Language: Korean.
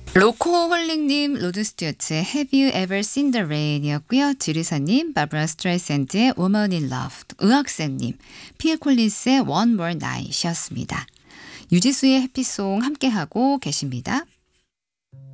로코홀릭님, 로드 스튜어트의 Have You Ever Seen the Rain이었고요. 지리사님, 바브라 스트라이샌드의 Woman in Love, 의학쌤님, 피엘 콜린스의 One More Night이었습니다. 유지수의 해피송 함께하고 계십니다.